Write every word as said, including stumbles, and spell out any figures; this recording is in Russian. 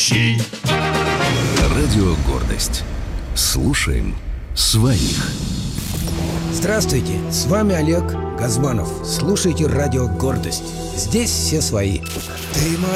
ведущий. Радио «Гордость». Слушаем своих. Здравствуйте, с вами Олег Газманов. Слушайте радио «Гордость». Здесь все свои. Ты моя